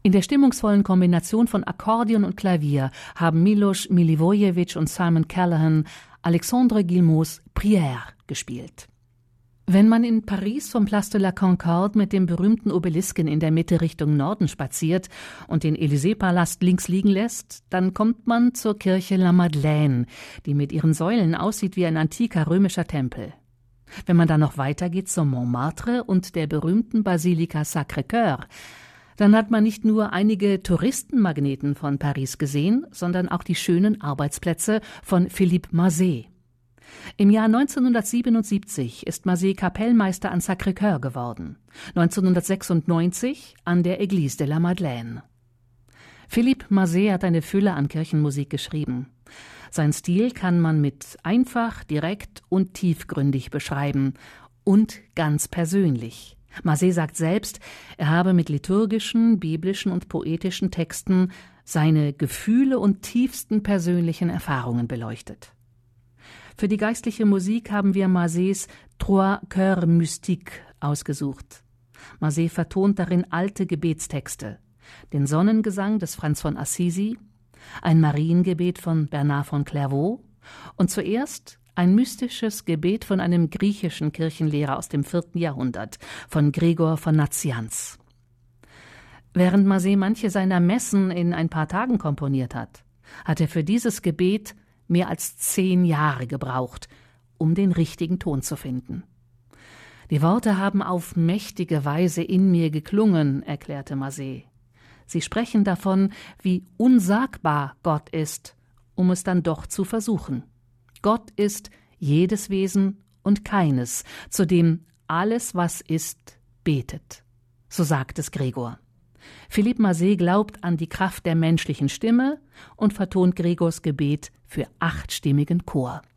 In der stimmungsvollen Kombination von Akkordeon und Klavier haben Milos Milivojevic und Simon Callahan Alexandre Guillemot's Prière gespielt. Wenn man in Paris vom Place de la Concorde mit dem berühmten Obelisken in der Mitte Richtung Norden spaziert und den Élysée-Palast links liegen lässt, dann kommt man zur Kirche La Madeleine, die mit ihren Säulen aussieht wie ein antiker römischer Tempel. Wenn man dann noch weitergeht zum Montmartre und der berühmten Basilika Sacré-Cœur, dann hat man nicht nur einige Touristenmagneten von Paris gesehen, sondern auch die schönen Arbeitsplätze von Philippe Mazet. Im Jahr 1977 ist Mazet Kapellmeister an Sacré-Cœur geworden, 1996 an der Église de la Madeleine. Philippe Mazet hat eine Fülle an Kirchenmusik geschrieben. Sein Stil kann man mit einfach, direkt und tiefgründig beschreiben und ganz persönlich. Mazet sagt selbst, er habe mit liturgischen, biblischen und poetischen Texten seine Gefühle und tiefsten persönlichen Erfahrungen beleuchtet. Für die geistliche Musik haben wir Mazets Trois Chœurs Mystiques ausgesucht. Mazet vertont darin alte Gebetstexte, den Sonnengesang des Franz von Assisi, ein Mariengebet von Bernard von Clairvaux und zuerst ein mystisches Gebet von einem griechischen Kirchenlehrer aus dem 4. Jahrhundert, von Gregor von Nazianz. Während Mazet manche seiner Messen in ein paar Tagen komponiert hat er für dieses Gebet mehr als 10 Jahre gebraucht, um den richtigen Ton zu finden. Die Worte haben auf mächtige Weise in mir geklungen, erklärte Mazet. Sie sprechen davon, wie unsagbar Gott ist, um es dann doch zu versuchen. Gott ist jedes Wesen und keines, zu dem alles, was ist, betet. So sagt es Gregor. Philippe Mazet glaubt an die Kraft der menschlichen Stimme und vertont Gregors Gebet für 8-stimmigen Chor.